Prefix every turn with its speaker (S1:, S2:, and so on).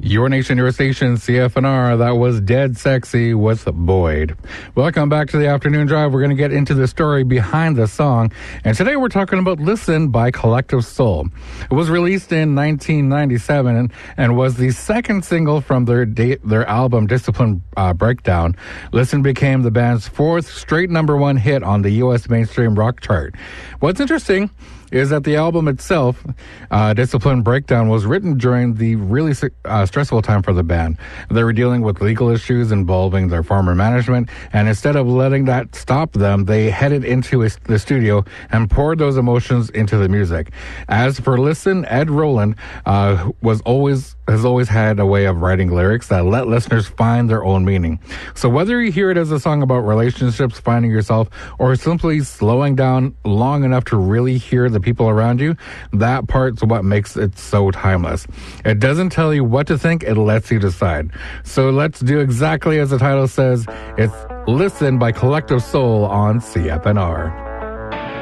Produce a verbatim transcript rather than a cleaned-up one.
S1: Your Nation, Your Station, C F N R. That was Dead Sexy with Boyd. Welcome back to the Afternoon Drive. We're going to get into the story behind the song. And today we're talking about Listen by Collective Soul. It was released in nineteen ninety-seven and, and was the second single from their da- their album Discipline uh, Breakdown. Listen became the band's fourth straight number one hit on the U S mainstream rock chart. What's interesting is that the album itself, uh, Discipline Breakdown, was written during the really uh, stressful time for the band. They were dealing with legal issues involving their former management, and instead of letting that stop them, they headed into a, the studio and poured those emotions into the music. As for Listen, Ed Roland uh, was always has always had a way of writing lyrics that let listeners find their own meaning. So whether you hear it as a song about relationships, finding yourself, or simply slowing down long enough to really hear the people around you, that part's what makes it so timeless. It doesn't tell you what to think, it lets you decide. So let's do exactly as the title says. It's Listen by Collective Soul on C F N R.